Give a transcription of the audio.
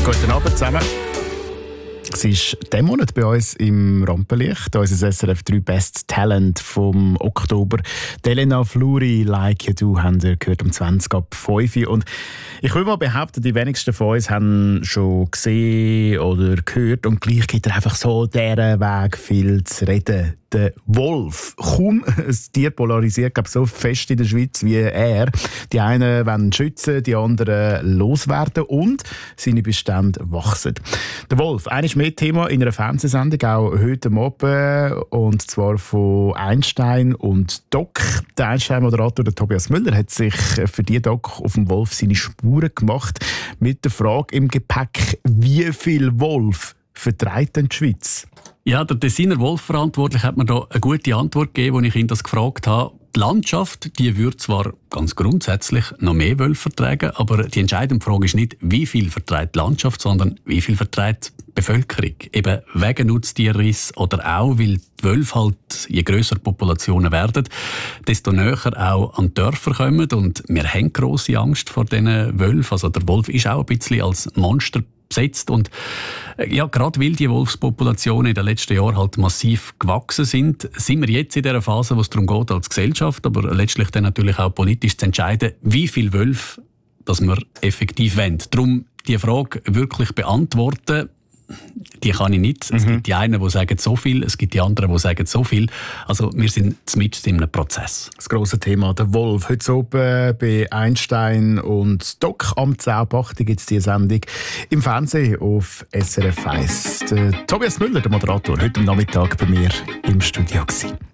Guten Abend zusammen. Es ist diesen Monat bei uns im Rampenlicht, unser SRF 3 Best Talent vom Oktober. Elena Fluri, «Like You Do», haben wir gehört um 20 ab 5 Uhr. Und ich will mal behaupten, die wenigsten von uns haben schon gesehen oder gehört. Und gleich gibt er einfach so diesen Weg viel zu reden. Der Wolf. Kaum ein Tier polarisiert so fest in der Schweiz wie er. Die einen wollen schützen, die anderen loswerden und seine Bestände wachsen. Der Wolf, eines mehr Thema in einer Fernsehsendung, auch heute Abend, und zwar von Einstein und Doc. Der Einstein-Moderator Tobias Müller hat sich für die Doc auf dem Wolf seine Spuren gemacht, mit der Frage im Gepäck, wie viel Wolf vertreibt denn die Schweiz? Ja, der Tessiner Wolf-Verantwortliche hat mir da eine gute Antwort gegeben, als ich ihn das gefragt habe. Die Landschaft, die würde zwar ganz grundsätzlich noch mehr Wölfe vertragen, aber die entscheidende Frage ist nicht, wie viel verträgt die Landschaft, sondern wie viel verträgt die Bevölkerung. Eben wegen Nutztierriss oder auch, weil die Wölfe halt, je grösser Populationen werden, desto näher auch an die Dörfer kommen. Und wir haben grosse Angst vor diesen Wölfen. Also der Wolf ist auch ein bisschen als Monster besetzt. Und ja, gerade weil die Wolfspopulationen in den letzten Jahren halt massiv gewachsen sind wir jetzt in dieser Phase, wo es darum geht, als Gesellschaft, aber letztlich dann natürlich auch politisch zu entscheiden, wie viele Wölfe dass wir effektiv wollen. Darum die Frage wirklich beantworten, die kann ich nicht. Es gibt die einen, die sagen so viel, es gibt die anderen, die sagen so viel. Also wir sind mitten in einem Prozess. Das grosse Thema, der Wolf. Heute oben bei Einstein und Doc am 10.8 gibt es diese Sendung im Fernsehen auf SRF 1. Tobias Müller, der Moderator, heute am Nachmittag bei mir im Studio gewesen.